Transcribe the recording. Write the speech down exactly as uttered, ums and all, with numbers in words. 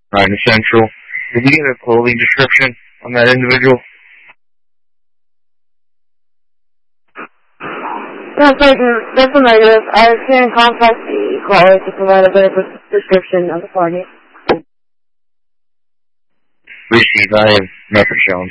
nine Central. Did you get a clothing description on that individual? That's, like, that's a negative. I can contact the caller to provide a better description of the party. Receive. I have nothing shown.